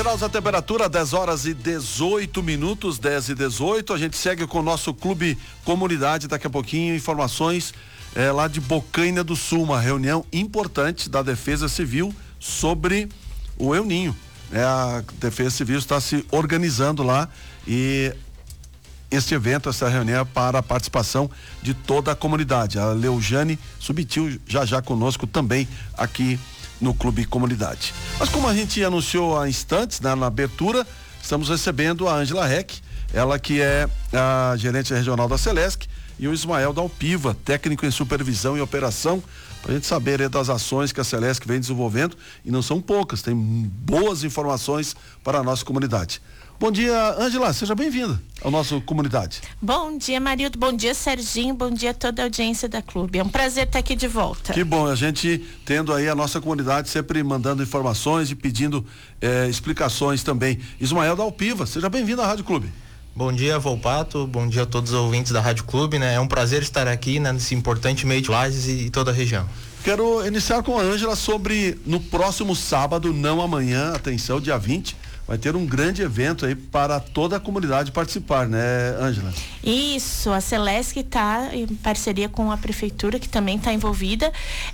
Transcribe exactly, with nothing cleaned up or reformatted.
A temperatura dez horas e dezoito minutos, dez e dezoito. A gente segue com o nosso Clube Comunidade. Daqui a pouquinho, informações é, lá de Bocaina do Sul, uma reunião importante da Defesa Civil sobre o El Ninho. É, a Defesa Civil está se organizando lá e este evento, essa reunião é para a participação de toda a comunidade. A Leujane Subtil já já conosco também aqui no Clube Comunidade. Mas como a gente anunciou há instantes, né, na abertura, estamos recebendo a Ângela Reck, ela que é a gerente regional da Celesc, e o Ismael da Alpiva, técnico em supervisão e operação, para a gente saber aí das ações que a Celesc vem desenvolvendo, e não são poucas, tem boas informações para a nossa comunidade. Bom dia, Ângela, seja bem-vinda ao nosso Comunidade. Bom dia, Marildo, bom dia, Serginho, bom dia a toda a audiência da Clube. É um prazer estar aqui de volta. Que bom, a gente tendo aí a nossa comunidade sempre mandando informações e pedindo eh, explicações também. Ismael da Alpiva, seja bem-vindo à Rádio Clube. Bom dia, Volpato, bom dia a todos os ouvintes da Rádio Clube, né? É um prazer estar aqui, né, nesse importante meio de Lages e, e toda a região. Quero iniciar com a Ângela sobre, no próximo sábado, não amanhã, atenção, dia vinte, vai ter um grande evento aí para toda a comunidade participar, né, Ângela? Isso, a Celesc está em parceria com a prefeitura, que também está envolvida.